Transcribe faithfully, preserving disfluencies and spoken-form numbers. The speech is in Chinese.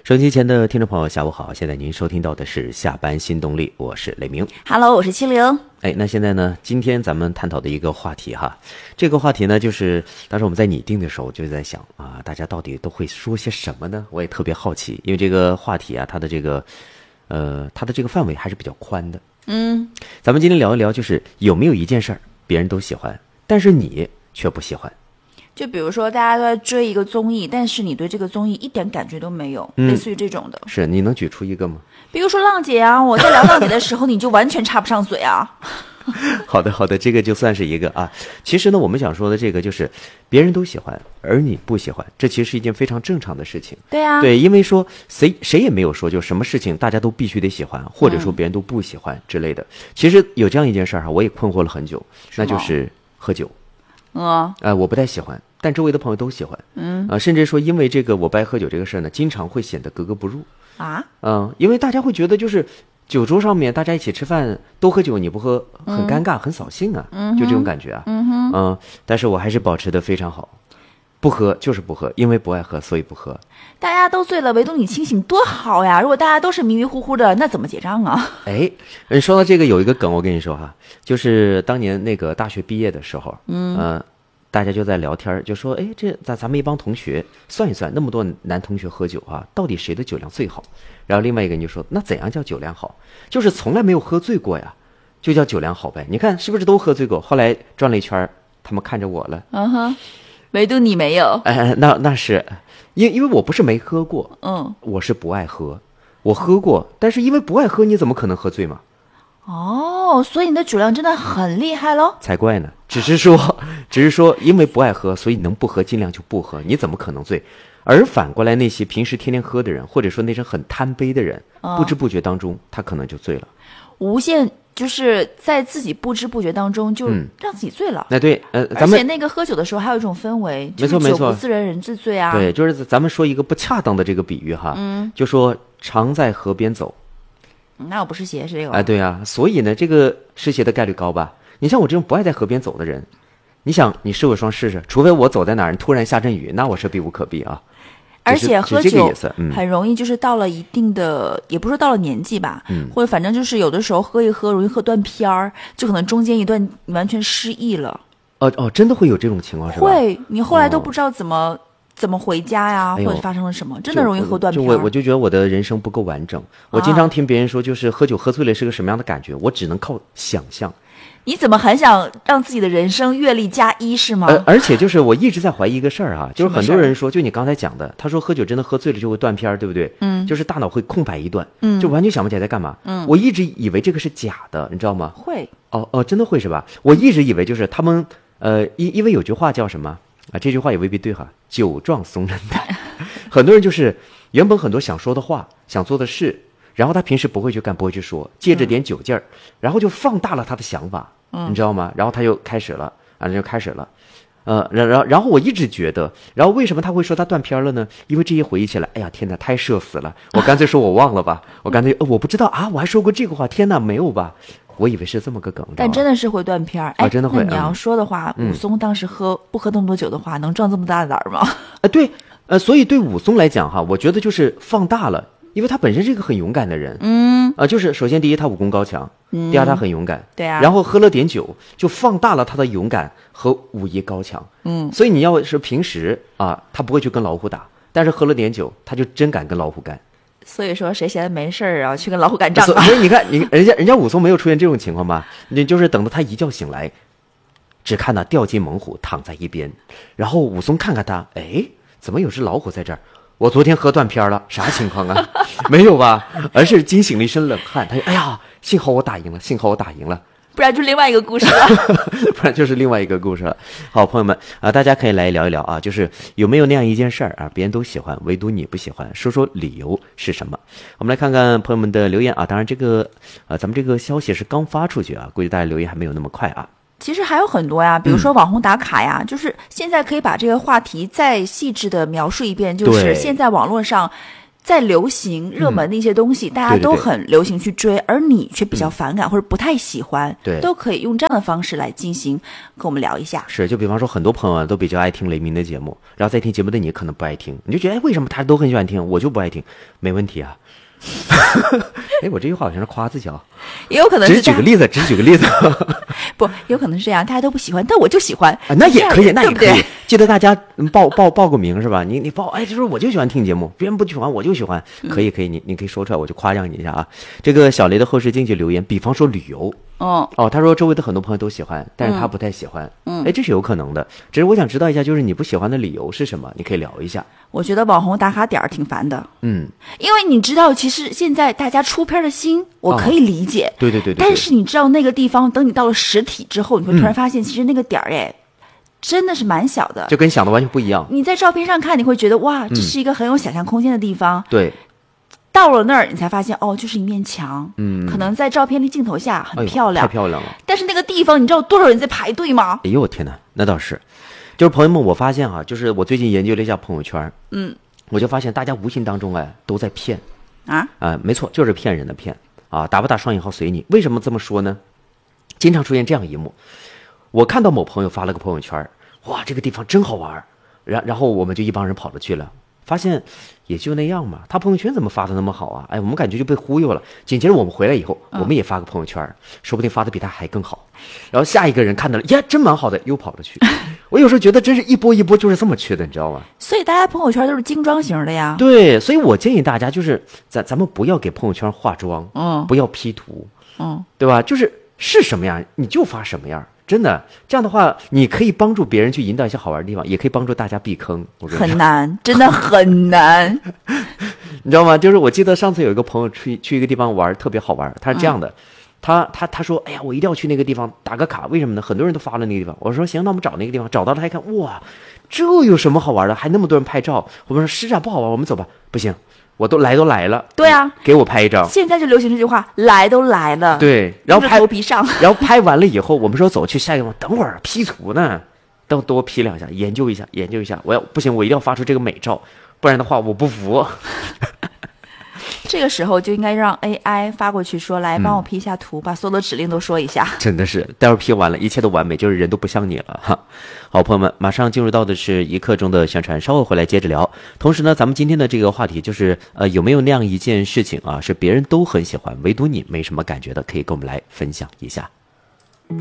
收音机前的听众朋友下午好，现在您收听到的是下班新动力，我是雷明。 Hello， 我是七零。 哎，那现在呢，今天咱们探讨的一个话题哈，这个话题呢，就是当时我们在拟定的时候就在想啊，大家到底都会说些什么呢？我也特别好奇，因为这个话题啊，它的这个呃，它的这个范围还是比较宽的。嗯，咱们今天聊一聊，就是有没有一件事儿别人都喜欢，但是你却不喜欢。 就比如说大家都在追一个综艺，但是你对这个综艺一点感觉都没有，嗯、类似于这种的。 是，你能举出一个吗？ 比如说浪姐啊，我在聊浪姐的时候你就完全插不上嘴啊。 好的好的，这个就算是一个啊。其实呢，我们想说的这个就是别人都喜欢而你不喜欢，这其实是一件非常正常的事情。 对啊， 对，因为说谁谁也没有说就什么事情大家都必须得喜欢，或者说别人都不喜欢之类的。嗯、其实有这样一件事儿哈，我也困惑了很久，那就是喝酒。 嗯，啊、 呃，我不太喜欢，但周围的朋友都喜欢。嗯，啊、呃，甚至说因为这个我不爱喝酒这个事儿呢，经常会显得格格不入。 啊， 嗯、呃，因为大家会觉得就是酒桌上面大家一起吃饭都喝酒，你不喝很尴尬、嗯、很扫兴啊，嗯、就这种感觉啊。嗯哼，嗯、呃，但是我还是保持得非常好，不喝就是不喝，因为不爱喝所以不喝。 大家都醉了，唯独你清醒，多好呀！如果大家都是迷迷糊糊的，那怎么结账啊？ 哎，你说到这个有一个梗，我跟你说哈，就是当年那个大学毕业的时候，嗯，呃，大家就在聊天，就说，哎，这咱咱们一帮同学算一算，那么多男同学喝酒啊，到底谁的酒量最好？然后另外一个人就说，那怎样叫酒量好？就是从来没有喝醉过呀，就叫酒量好呗。你看是不是都喝醉过？后来转了一圈，他们看着我了， 嗯哼，唯独你没有。 哎，那那是。因因为我不是没喝过， 嗯， 我是不爱喝，我喝过，但是因为不爱喝，你怎么可能喝醉嘛？ 哦，所以你的酒量真的很厉害咯？ 才怪呢！只是说，只是说，因为不爱喝，所以能不喝尽量就不喝，你怎么可能醉？而反过来，那些平时天天喝的人，或者说那些很贪杯的人，哦、不知不觉当中，他可能就醉了。 无限就是在自己不知不觉当中就让自己醉了。 那、嗯、对，呃， 而且那个喝酒的时候还有一种氛围， 没错没错， 酒不自人人自醉啊。 对，就是咱们说一个不恰当的这个比喻哈，嗯，就说常在河边走， 那我不是邪是这个。 哎，对啊，所以呢，这个湿邪的概率高吧？你像我这种不爱在河边走的人，你想你试过双试试，除非我走在哪儿突然下阵雨，那我是避无可避啊。 而且喝酒很容易，就是到了一定的， 嗯、 也不是到了年纪吧， 嗯， 或者反正就是有的时候喝一喝容易喝断片儿，就可能中间一段完全失忆了。 哦哦，真的会有这种情况是吧？ 会，你后来都不知道怎么、哦、怎么回家呀，或者发生了什么，真的容易喝断片儿。 就我我就觉得我的人生不够完整。我经常听别人说，就是喝酒喝醉了是个什么样的感觉，我只能靠想象。 你怎么很想让自己的人生阅历加一是吗？ 呃，而且就是我一直在怀疑一个事儿啊，就是很多人说，就你刚才讲的，他说喝酒真的喝醉了就会断片儿，对不对？嗯，就是大脑会空白一段，嗯，就完全想不起来在干嘛。嗯，我一直以为这个是假的，你知道吗？ 会。 哦哦，真的会是吧？我一直以为就是他们，呃，因因为有句话叫什么啊？这句话也未必对哈，酒壮怂人胆。很多人就是原本很多想说的话、想做的事，然后他平时不会去干，不会去说，借着点酒劲儿，嗯、然后就放大了他的想法。你知道吗？然后他又开始了啊，就开始了，呃，然然然后我一直觉得，然后为什么他会说他断片了呢？因为这一回忆起来，哎呀天哪，太社死了！我干脆说我忘了吧，我干脆、呃、我不知道啊，我还说过这个话，天哪，没有吧？我以为是这么个梗， 但真的是会断片儿，哎、 啊，真的会。 那你要说的话， 嗯、 武松当时喝不喝那么多酒的话，能壮这么大的胆儿吗？ 啊，对，呃，所以对武松来讲哈，我觉得就是放大了。因为他本身是一个很勇敢的人，嗯，啊、呃，就是首先第一他武功高强，嗯，第二他很勇敢， 对啊， 然后喝了点酒就放大了他的勇敢和武艺高强，嗯，所以你要是平时啊，他不会去跟老虎打，但是喝了点酒，他就真敢跟老虎干。 所以说谁闲的没事儿啊，去跟老虎干仗啊？ 所以你看，你人家人家武松没有出现这种情况吧？你就是等到他一觉醒来，只看到掉进猛虎躺在一边，然后武松看看他，哎，怎么有只老虎在这儿？我昨天喝断片了，啥情况啊？没有吧？而是惊醒了一身冷汗。他说：“哎呀，幸好我打赢了，幸好我打赢了， 不然就另外一个故事了， 不然就是另外一个故事了。”好，朋友们啊、呃，大家可以来聊一聊啊，就是有没有那样一件事儿啊，别人都喜欢，唯独你不喜欢，说说理由是什么？我们来看看朋友们的留言啊。当然，这个呃，咱们这个消息是刚发出去啊，估计大家留言还没有那么快啊。 其实还有很多呀，比如说网红打卡呀，嗯、就是现在可以把这个话题再细致的描述一遍，就是现在网络上在流行热门的一些东西， 嗯、 大家都对对对很流行去追，而你却比较反感、嗯、或者不太喜欢， 对， 都可以用这样的方式来进行跟我们聊一下。 是，就比方说很多朋友都比较爱听雷鸣的节目，然后在听节目的你可能不爱听，你就觉得哎，为什么他都很喜欢听，我就不爱听？没问题啊。哎，我这句话好像是夸自己啊， 也有可能是只举个例子，只举个例子， 不，有可能是这样，大家都不喜欢，但我就喜欢， 啊、那也可以，那也可以。 对对， 记得大家报报报个名是吧？你你报，哎，就是我就喜欢听节目，别人不喜欢我就喜欢，可以可以，你你可以说出来，我就夸奖你一下啊。这个小雷的后视镜就留言，比方说旅游。 哦哦，他说周围的很多朋友都喜欢，但是他不太喜欢。嗯，哎，这是有可能的。只是我想知道一下，就是你不喜欢的理由是什么？你可以聊一下。 我觉得网红打卡点儿挺烦的。 嗯， 因为你知道，其实现在大家出片的心，我可以理解。 哦、对, 对对对。 但是你知道那个地方，等你到了实体之后，你会突然发现，其实那个点儿哎，真的是蛮小的， 就跟想的完全不一样。 你在照片上看，你会觉得哇，这是一个很有想象空间的地方。 嗯、对。 到了那儿，你才发现哦，就是一面墙，嗯，可能在照片的镜头下很漂亮， 哎、太漂亮了。 但是那个地方，你知道多少人在排队吗？ 哎呦我天哪，那倒是。就是朋友们，我发现哈、啊，就是我最近研究了一下朋友圈，嗯，我就发现大家无形当中哎都在骗啊啊、 呃，没错，就是骗人的骗啊，打不打双引号随你。为什么这么说呢？经常出现这样一幕，我看到某朋友发了个朋友圈，哇，这个地方真好玩，然然后我们就一帮人跑着去了。发现也就那样嘛，他朋友圈怎么发的那么好啊？哎，我们感觉就被忽悠了。紧接着我们回来以后，我们也发个朋友圈，嗯、说不定发的比他还更好。然后下一个人看到了，呀，真蛮好的，又跑了去。我有时候觉得真是一波一波就是这么缺的，你知道吗？ 所以大家朋友圈都是精装型的呀。 对，所以我建议大家就是咱咱们不要给朋友圈化妆，嗯，不要 P 图，嗯，对吧？就是是什么样你就发什么样。真的，这样的话，你可以帮助别人去引导一些好玩的地方，也可以帮助大家避坑。我跟你说很难，真的很难， 你知道吗？就是我记得上次有一个朋友去去一个地方玩，特别好玩。他是这样的，嗯、他他他说，哎呀，我一定要去那个地方打个卡，为什么呢？很多人都发了那个地方。我说行，那我们找那个地方，找到了，他一看，哇，这有什么好玩的？还那么多人拍照。我们说是啊，不好玩，我们走吧。不行。我都来都来了， 对啊， 给我拍一张。 现在就流行这句话，来都来了。 对，然后拍头皮上， 然后拍完了以后，我们说走去下一个地方，等会儿 P 图呢，等多 P 两下，研究一下，研究一下。我要不行，我一定要发出这个美照，不然的话我不服。 这个时候就应该让 A I 发过去说，来帮我 P 一下图，嗯、把所有的指令都说一下。 真的是，待会儿 P 完了，一切都完美，就是人都不像你了哈。好，朋友们，马上进入到的是一刻钟的宣传，稍后回来接着聊。同时呢，咱们今天的这个话题就是，呃，有没有那样一件事情啊，是别人都很喜欢，唯独你没什么感觉的，可以跟我们来分享一下。